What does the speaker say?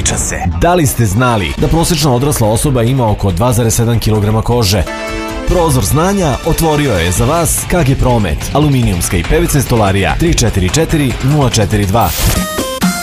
Priča se. Da li ste znali da prosječna odrasla osoba ima oko 2,7 kg kože? Prozor znanja otvorio je za vas KG Promet, aluminijumska i PVC stolarija 344 042.